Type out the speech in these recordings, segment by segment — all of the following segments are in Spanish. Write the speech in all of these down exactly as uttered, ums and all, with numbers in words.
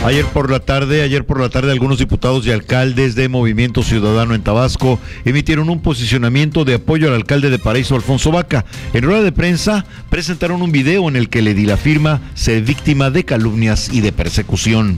Ayer por la tarde, ayer por la tarde, algunos diputados y alcaldes de Movimiento Ciudadano en Tabasco emitieron un posicionamiento de apoyo al alcalde de Paraíso, Alfonso Vaca. En rueda de prensa presentaron un video en el que el edil afirma ser víctima de calumnias y de persecución.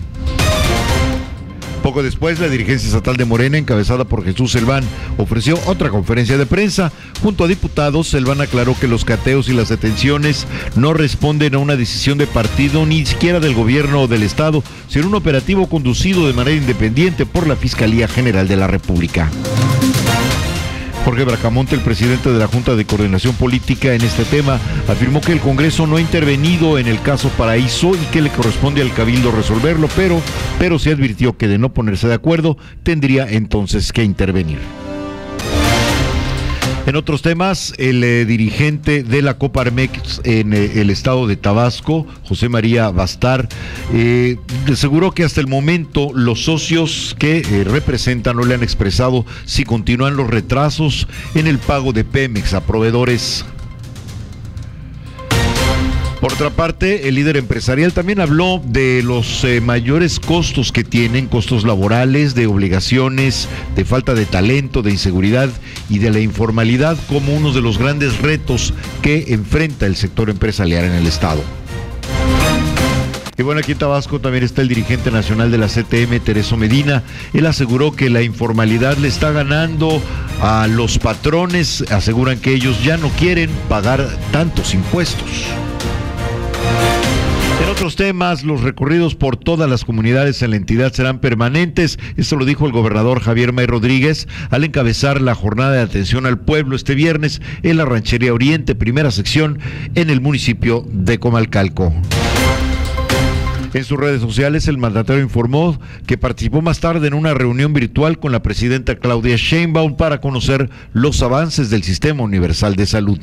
Poco después, la dirigencia estatal de Morena, encabezada por Jesús Selván, ofreció otra conferencia de prensa. Junto a diputados, Selván aclaró que los cateos y las detenciones no responden a una decisión de partido, ni siquiera del gobierno o del Estado, sino un operativo conducido de manera independiente por la Fiscalía General de la República. Jorge Bracamonte, el presidente de la Junta de Coordinación Política en este tema, afirmó que el Congreso no ha intervenido en el caso Paraíso y que le corresponde al Cabildo resolverlo, pero, pero se advirtió que de no ponerse de acuerdo, tendría entonces que intervenir. En otros temas, el eh, dirigente de la Coparmex en eh, el estado de Tabasco, José María Bastar, eh, aseguró que hasta el momento los socios que eh, representan no le han expresado si continúan los retrasos en el pago de Pemex a proveedores. Por otra parte, el líder empresarial también habló de los eh, mayores costos que tienen, costos laborales, de obligaciones, de falta de talento, de inseguridad y de la informalidad como uno de los grandes retos que enfrenta el sector empresarial en el estado. Y bueno, aquí en Tabasco también está el dirigente nacional de la C T M, Tereso Medina. Él aseguró que la informalidad le está ganando a los patrones, aseguran que ellos ya no quieren pagar tantos impuestos. En otros temas, los recorridos por todas las comunidades en la entidad serán permanentes. Esto lo dijo el gobernador Javier May Rodríguez al encabezar la jornada de atención al pueblo este viernes en la Ranchería Oriente, primera sección, en el municipio de Comalcalco. En sus redes sociales, el mandatario informó que participó más tarde en una reunión virtual con la presidenta Claudia Sheinbaum para conocer los avances del Sistema Universal de Salud.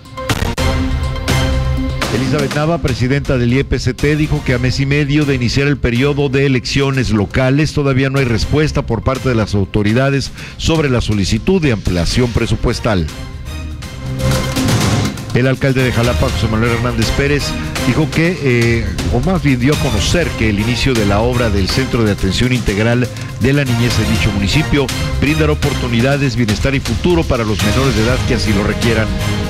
Elizabeth Nava, presidenta del I E P C T, dijo que a mes y medio de iniciar el periodo de elecciones locales todavía no hay respuesta por parte de las autoridades sobre la solicitud de ampliación presupuestal. El alcalde de Jalapa, José Manuel Hernández Pérez, dijo que, eh, o más bien dio a conocer que el inicio de la obra del Centro de Atención Integral de la Niñez en dicho municipio brindará oportunidades, bienestar y futuro para los menores de edad que así lo requieran.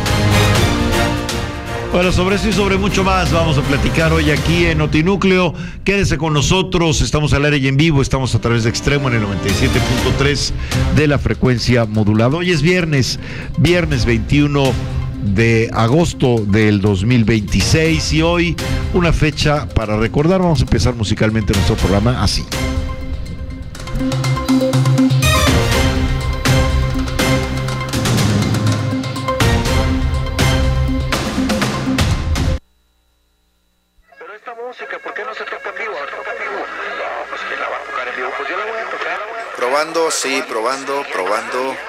Bueno, sobre eso y sobre mucho más vamos a platicar hoy aquí en Notinúcleo. Quédese con nosotros, estamos al aire y en vivo, estamos a través de Extremo en el noventa y siete punto tres de la frecuencia modulada. Hoy es viernes, viernes veintiuno de agosto del dos mil veintiséis y hoy una fecha para recordar. Vamos a empezar musicalmente nuestro programa así. ¿Por qué no se toca en vivo? ¿Toca en vivo? No, pues ¿quién la va a tocar en vivo? Pues yo la voy a tocar. Probando, sí, probando, probando.